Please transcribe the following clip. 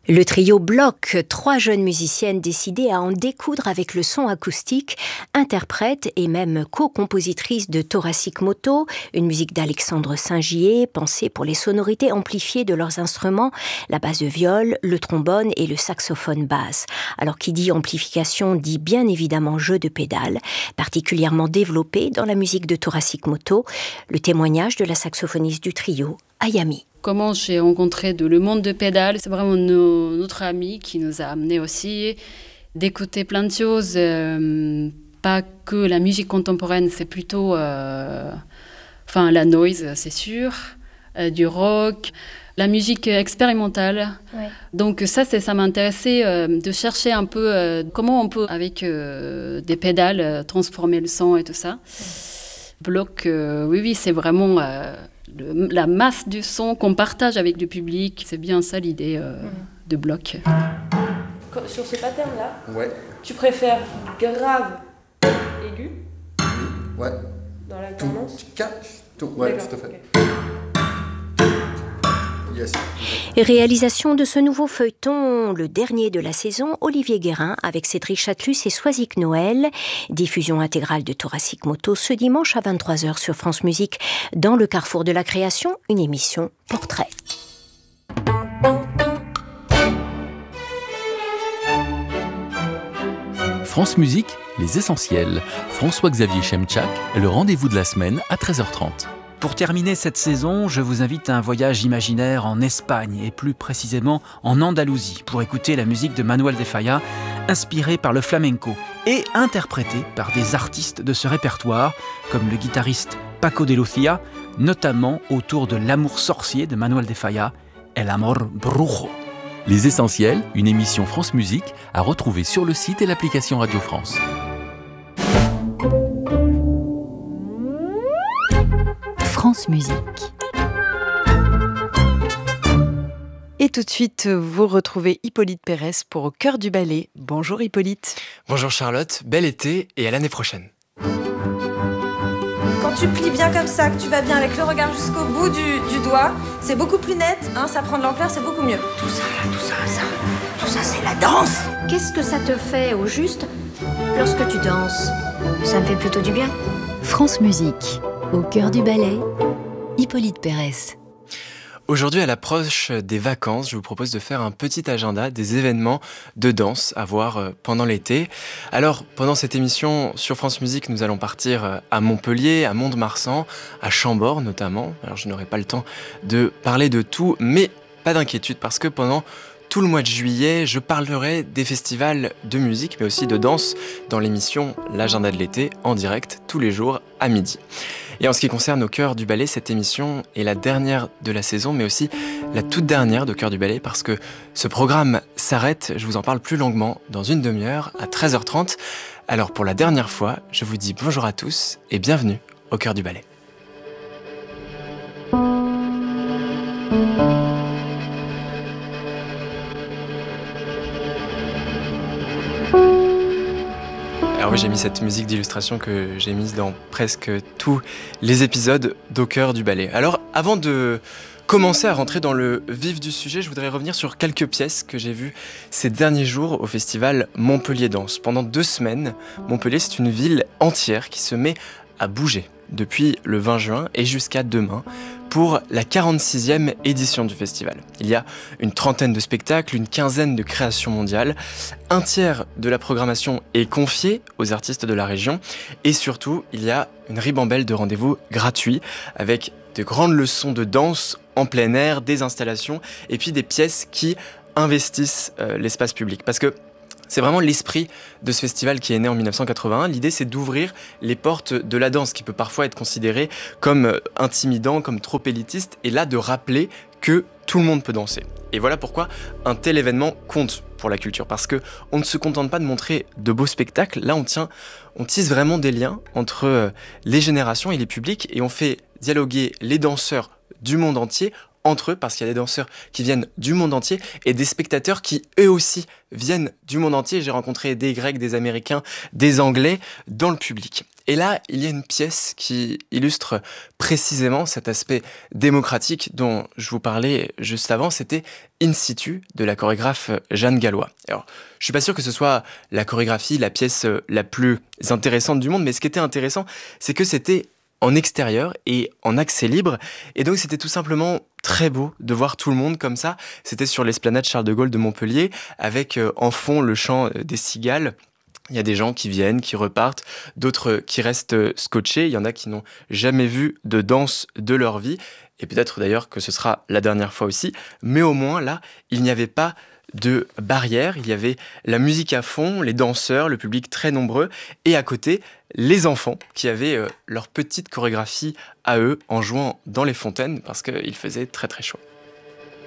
Le trio Bloc, 3 jeunes musiciennes décidées à en découdre avec le son acoustique, interprètes et même co-compositrices de Thoracic Moto, une musique d'Alexandre Saint-Gier, pensée pour les sonorités amplifiées de leurs instruments, la basse de viol, le trombone et le saxophone basse. Alors qui dit amplification dit bien évidemment jeu de pédales, particulièrement développé dans la musique de Thoracic Moto, le témoignage de la saxophoniste du trio, Ayami. Comment j'ai rencontré le monde de pédales, c'est vraiment notre ami qui nous a amené aussi d'écouter plein de choses, pas que la musique contemporaine, c'est plutôt la noise, c'est sûr, du rock, la musique expérimentale. Ouais. Donc ça m'a intéressé de chercher un peu comment on peut, avec des pédales, transformer le son et tout ça. Bloc, oui, c'est vraiment... la masse du son qu'on partage avec le public, c'est bien ça l'idée de Bloc. Sur ce pattern-là, ouais. Tu préfères grave, aigu, ouais. Dans l'alternance tout, ouais, tout à fait. Okay. Yes. Réalisation de ce nouveau feuilleton, le dernier de la saison, Olivier Guérin avec Cédric Chatelus et Soisic Noël. Diffusion intégrale de Thoracic Moto ce dimanche à 23h sur France Musique. Dans le carrefour de la création, une émission portrait. France Musique, les essentiels. François-Xavier Chemchak, le rendez-vous de la semaine à 13h30. Pour terminer cette saison, je vous invite à un voyage imaginaire en Espagne et plus précisément en Andalousie pour écouter la musique de Manuel de Falla, inspirée par le flamenco et interprétée par des artistes de ce répertoire comme le guitariste Paco de Lucia, notamment autour de L'amour sorcier de Manuel de Falla, El amor brujo. Les essentiels, une émission France Musique à retrouver sur le site et l'application Radio France. France Musique. Et tout de suite, vous retrouvez Hippolyte Pérez pour Au cœur du ballet. Bonjour Hippolyte. Bonjour Charlotte, bel été et à l'année prochaine. Quand tu plies bien comme ça, que tu vas bien avec le regard jusqu'au bout du doigt, c'est beaucoup plus net, ça prend de l'ampleur, c'est beaucoup mieux. Tout ça, c'est la danse. Qu'est-ce que ça te fait au juste lorsque tu danses? Ça me fait plutôt du bien. France Musique. Au cœur du ballet, Hippolyte Pérez. Aujourd'hui, à l'approche des vacances, je vous propose de faire un petit agenda des événements de danse à voir pendant l'été. Alors, pendant cette émission sur France Musique, nous allons partir à Montpellier, à Mont-de-Marsan, à Chambord notamment. Alors, je n'aurai pas le temps de parler de tout, mais pas d'inquiétude parce que pendant tout le mois de juillet, je parlerai des festivals de musique, mais aussi de danse dans l'émission L'Agenda de l'été, en direct, tous les jours à midi. Et en ce qui concerne Au cœur du ballet, cette émission est la dernière de la saison, mais aussi la toute dernière de Cœur du ballet, parce que ce programme s'arrête, je vous en parle plus longuement, dans une demi-heure, à 13h30. Alors pour la dernière fois, je vous dis bonjour à tous et bienvenue au Cœur du ballet. Alors oui, j'ai mis cette musique d'illustration que j'ai mise dans presque tous les épisodes d'Au cœur du ballet. Alors, avant de commencer à rentrer dans le vif du sujet, je voudrais revenir sur quelques pièces que j'ai vues ces derniers jours au festival Montpellier Danse. Pendant 2 semaines, Montpellier, c'est une ville entière qui se met à bouger depuis le 20 juin et jusqu'à demain pour la 46e édition du festival. Il y a une trentaine de spectacles, une quinzaine de créations mondiales, un tiers de la programmation est confiée aux artistes de la région et surtout, il y a une ribambelle de rendez-vous gratuits avec de grandes leçons de danse en plein air, des installations et puis des pièces qui investissent l'espace public. Parce que c'est vraiment l'esprit de ce festival qui est né en 1981. L'idée, c'est d'ouvrir les portes de la danse, qui peut parfois être considérée comme intimidant, comme trop élitiste, et là, de rappeler que tout le monde peut danser. Et voilà pourquoi un tel événement compte pour la culture, parce qu'on ne se contente pas de montrer de beaux spectacles, là, on tisse vraiment des liens entre les générations et les publics, et on fait dialoguer les danseurs du monde entier entre eux, parce qu'il y a des danseurs qui viennent du monde entier et des spectateurs qui, eux aussi, viennent du monde entier. J'ai rencontré des Grecs, des Américains, des Anglais dans le public. Et là, il y a une pièce qui illustre précisément cet aspect démocratique dont je vous parlais juste avant, c'était In situ de la chorégraphe Jeanne Gallois. Alors, je suis pas sûr que ce soit la chorégraphie, la pièce la plus intéressante du monde, mais ce qui était intéressant, c'est que c'était en extérieur et en accès libre. Et donc, c'était tout simplement très beau de voir tout le monde comme ça. C'était sur l'esplanade Charles de Gaulle de Montpellier, avec en fond le chant des cigales. Il y a des gens qui viennent, qui repartent, d'autres qui restent scotchés. Il y en a qui n'ont jamais vu de danse de leur vie. Et peut-être d'ailleurs que ce sera la dernière fois aussi. Mais au moins, là, il n'y avait pas de barrière. Il y avait la musique à fond, les danseurs, le public très nombreux. Et à côté, les enfants qui avaient leur petite chorégraphie à eux en jouant dans les fontaines parce qu'il faisait très très chaud.